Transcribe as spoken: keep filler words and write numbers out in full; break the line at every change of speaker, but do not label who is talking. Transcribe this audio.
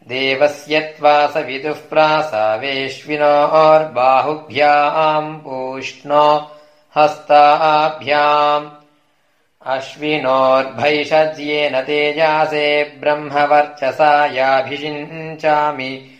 देवस्य त्वा सविदुः प्रासावेश्विनोर्बाहुभ्याम् पूष्णो हस्ताभ्याम् अश्विनोर्भैषज्येन तेजासे ब्रह्मवर्चसा याभिषिञ्चामि